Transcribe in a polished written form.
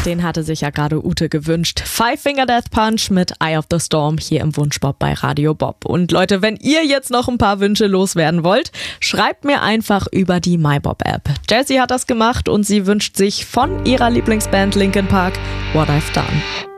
Den hatte sich ja gerade Ute gewünscht. Five Finger Death Punch mit Eye of the Storm hier im Wunschbob bei Radio Bob. Und Leute, wenn ihr jetzt noch ein paar Wünsche loswerden wollt, schreibt mir einfach über die MyBob-App. Jessie hat das gemacht und sie wünscht sich von ihrer Lieblingsband Linkin Park What I've Done.